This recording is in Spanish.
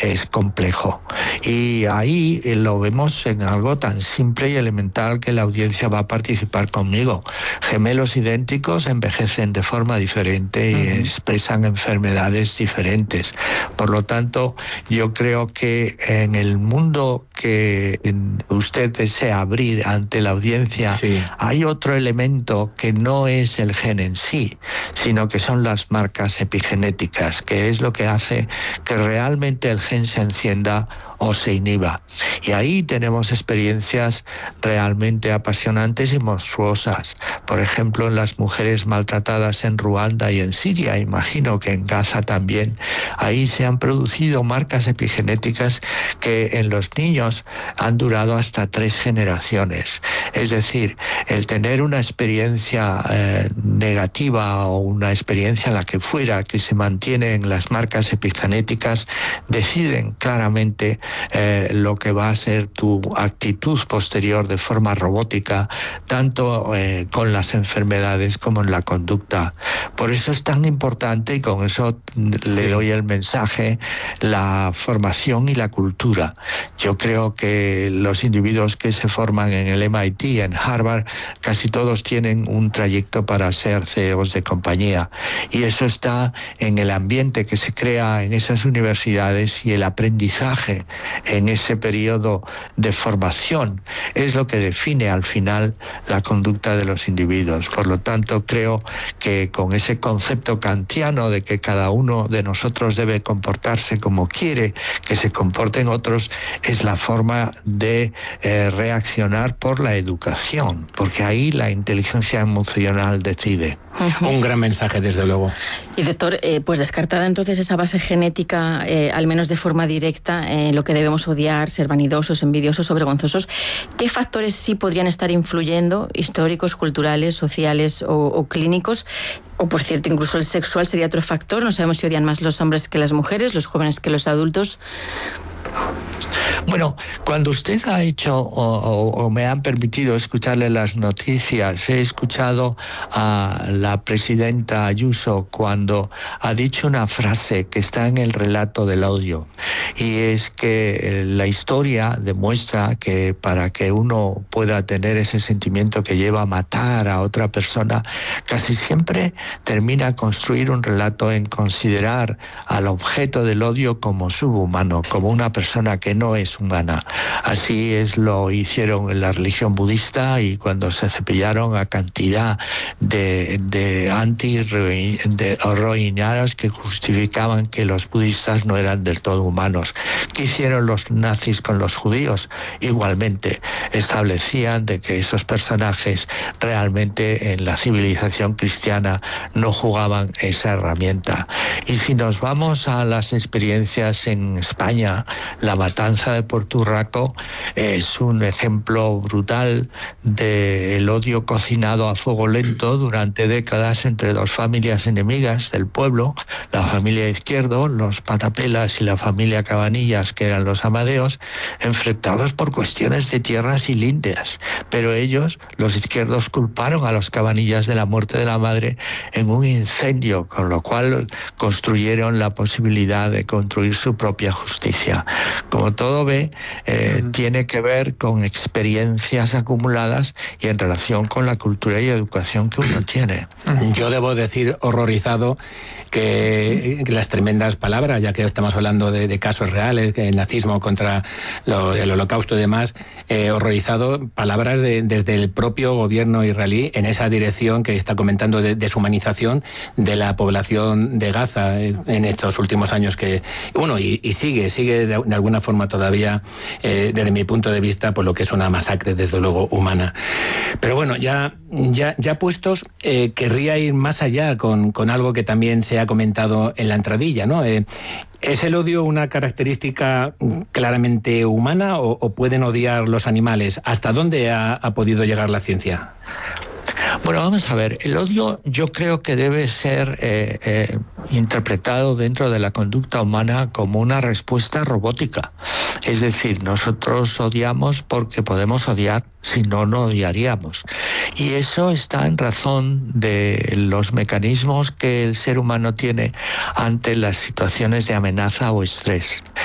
es complejo. Y ahí lo vemos en algo tan simple y elemental que la audiencia va a participar conmigo. Gemelos idénticos envejecen de forma diferente y expresan enfermedades diferentes. Por lo tanto, yo creo que en el mundo que usted desea abrir ante la audiencia, hay otro elemento que no es el gen en sí, sino que son las marcas epigenéticas, que es lo que hace que realmente el gen se encienda o se inhiba. Y ahí tenemos experiencias realmente apasionantes y monstruosas. Por ejemplo, en las mujeres maltratadas en Ruanda y en Siria, imagino que en Gaza también, ahí se han producido marcas epigenéticas que en los niños han durado hasta 3 generaciones. Es decir, el tener una experiencia negativa o una experiencia la que fuera que se mantiene en las marcas epigenéticas, deciden claramente lo que va a ser tu actitud posterior de forma robótica, tanto con las enfermedades como en la conducta. Por eso es tan importante, y con eso le doy el mensaje, la formación y la cultura. Yo creo que los individuos que se forman en el MIT, en Harvard, casi todos tienen un trayecto para ser CEOs de compañía. Y eso está en el ambiente que se crea en esas universidades y el aprendizaje en ese periodo de formación es lo que define al final la conducta de los individuos. Por lo tanto, creo que con ese concepto kantiano de que cada uno de nosotros debe comportarse como quiere que se comporten otros, es la forma de reaccionar por la educación, porque ahí la inteligencia emocional decide. Un gran mensaje, desde luego. Y doctor, pues descartada entonces esa base genética, al menos de forma directa, lo que debemos odiar, ser vanidosos, envidiosos o vergonzosos, ¿qué factores sí podrían estar influyendo, históricos, culturales, sociales o clínicos? O, por cierto, incluso el sexual sería otro factor. No sabemos si odian más los hombres que las mujeres, los jóvenes que los adultos. Bueno, cuando usted ha hecho o me han permitido escucharle las noticias, he escuchado a la presidenta Ayuso cuando ha dicho una frase que está en el relato del odio, y es que la historia demuestra que para que uno pueda tener ese sentimiento que lleva a matar a otra persona, casi siempre termina a construir un relato en considerar al objeto del odio como subhumano, como una persona que no es humana. Así lo hicieron en la religión budista, y cuando se cepillaron a cantidad de anti-rohingyanos que justificaban que los budistas no eran del todo humanos. ¿Qué hicieron los nazis con los judíos? Igualmente establecían de que esos personajes realmente en la civilización cristiana no jugaban esa herramienta. Y si nos vamos a las experiencias en España, la matanza de Puerto Urraco es un ejemplo brutal del odio cocinado a fuego lento durante décadas entre dos familias enemigas del pueblo, la familia Izquierdo, los Patapelas, y la familia Cabanillas, que eran los Amadeos, enfrentados por cuestiones de tierras y lindes. Pero ellos, los Izquierdos, culparon a los Cabanillas de la muerte de la madre en un incendio, con lo cual construyeron la posibilidad de construir su propia justicia. Como todo ve, tiene que ver con experiencias acumuladas y en relación con la cultura y educación que uno tiene. Yo debo decir, horrorizado, que las tremendas palabras, ya que estamos hablando de casos reales, que el nazismo contra el holocausto y demás, horrorizado, palabras desde el propio gobierno israelí en esa dirección que está comentando de deshumanización de la población de Gaza en estos últimos años, que y sigue de alguna forma todavía, desde mi punto de vista, por lo que es una masacre desde luego humana. Pero bueno, ya puestos, querría ir más allá con algo que también se ha comentado en la entradilla, ¿no? ¿Es el odio una característica claramente humana o pueden odiar los animales? ¿Hasta dónde ha podido llegar la ciencia? Bueno, vamos a ver, el odio yo creo que debe ser interpretado dentro de la conducta humana como una respuesta robótica. Es decir, nosotros odiamos porque podemos odiar, si no, no odiaríamos. Y eso está en razón de los mecanismos que el ser humano tiene ante las situaciones de amenaza o estrés.